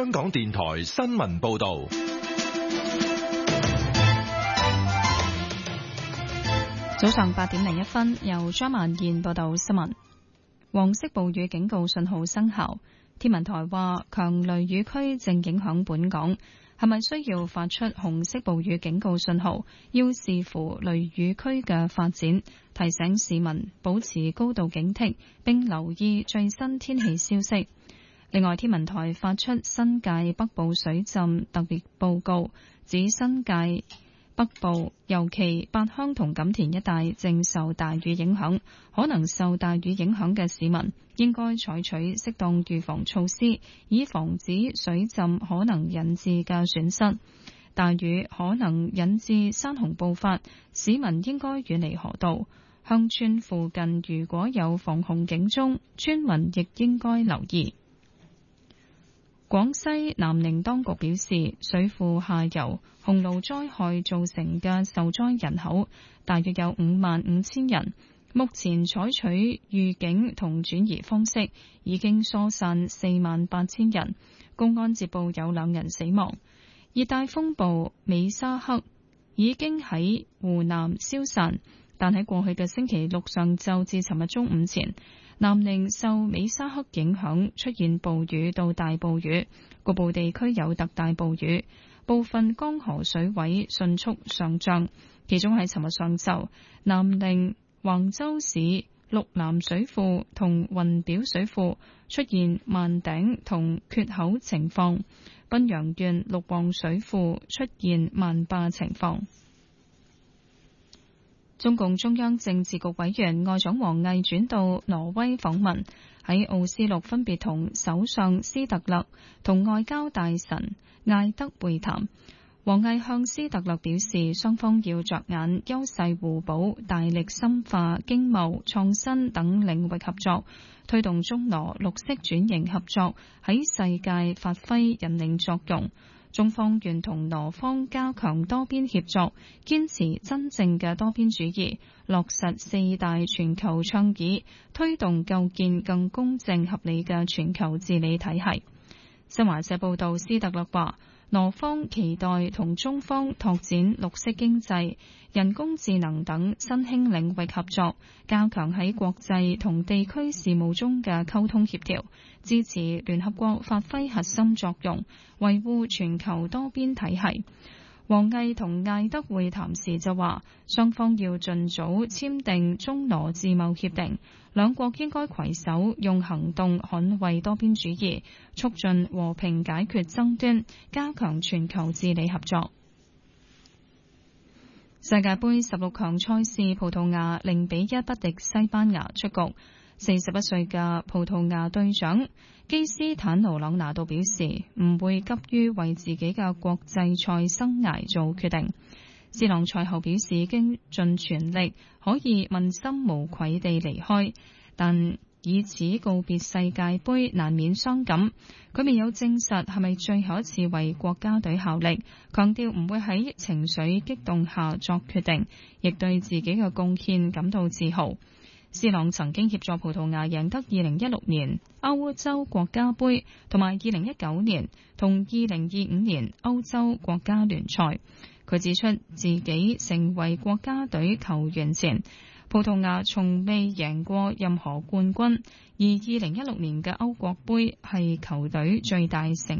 香港電台新聞報道。 早上8:01，由張曼燕報道新聞。黃色暴雨警告信號生效，天文台話強雷雨區正影響本港，係咪需要發出紅色暴雨警告信號，要視乎雷雨區嘅發展，提醒市民保持高度警惕，並留意最新天氣消息。另外，天文台發出新界北部水浸特別報告，指新界北部尤其八鄉同錦田一帶正受大雨影響，可能受大雨影響嘅市民應該採取適當預防措施，以防止水浸可能引致嘅損失。大雨可能引致山洪暴發，市民應該遠離河道。鄉村附近如果有防洪警鐘，村民亦應該留意。廣西南寧當局表示，水庫下游洪澇災害造成嘅受災人口大約有55000人，目前採取預警同轉移方式，已經疏散48000人。公安接報有2人死亡。熱帶風暴美沙克已經喺湖南消散，但喺過去嘅星期六上晝至尋日中午前，南寧受美沙克影響出現暴雨到大暴雨，局部地區有特大暴雨，部分江河水位迅速上漲。其中喺尋日上晝，南寧橫州市綠南水庫同雲表水庫出現萬頂同缺口情況，賓陽縣綠旺水庫出現萬壩情況。中共中央政治局委員外長王毅轉到挪威訪問，喺奧斯陸分別同首相斯特勒同外交大臣艾德會談。王毅向斯特勒表示，雙方要着眼優勢互補，大力深化經貿、創新等領域合作，推動中挪綠色轉型合作喺世界發揮引領作用。中方願同挪方加強多邊協作，堅持真正嘅多邊主義，落實4大全球倡議，推動構建更公正合理嘅全球治理體系。新華社報道，斯特勒話，挪方期待同中方拓展綠色經濟、人工智能等新興領域合作，加強喺國際同地區事務中嘅溝通協調，支持聯合國發揮核心作用，維護全球多邊體系。王毅同艾德會談時就話，雙方要盡早簽訂中挪自貿協定，兩國應該攜手用行動捍衛多邊主義，促進和平解決爭端，加強全球治理合作。世界盃16強賽事，葡萄牙0-1不敵西班牙出局。41歲嘅葡萄牙隊長基斯坦奴·朗拿度表示，唔會急於為自己嘅國際賽生涯做決定。斯朗賽後表示，已經盡全力可以問心無愧地離開，但以此告別世界盃難免傷感。佢未有證實係咪最後一次為國家隊效力，強調唔會喺情緒激動下作決定，亦對自己嘅貢獻感到自豪。斯朗曾經協助葡萄牙贏得2016年歐洲國家盃同埋2019年同2025年歐洲國家聯賽。佢指出，自己成為國家隊球員前，葡萄牙從未贏過任何冠軍，而2016年嘅歐國盃係球隊最大成